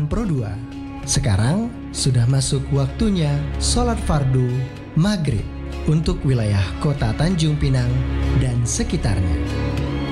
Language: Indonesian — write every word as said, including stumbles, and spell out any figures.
Pro dua. Sekarang sudah masuk waktunya sholat fardu maghrib untuk wilayah kota Tanjung Pinang dan sekitarnya.